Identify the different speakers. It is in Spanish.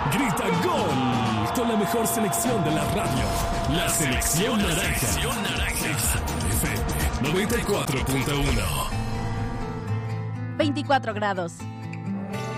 Speaker 1: Grita gol con la mejor selección de la radio. La selección naranja. FM 94.1.
Speaker 2: 24 grados.